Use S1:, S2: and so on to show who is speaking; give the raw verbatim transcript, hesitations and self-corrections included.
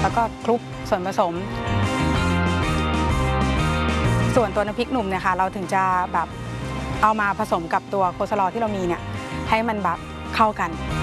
S1: แล้วก็คลุกส่วนผสมส่วนตัวน้ำพริกหนุ่มเนี่ยค่ะเราถึงจะแบบเอามาผสมกับตัวโคสลอที่เรามีเนี่ยให้มันแบบเข้ากัน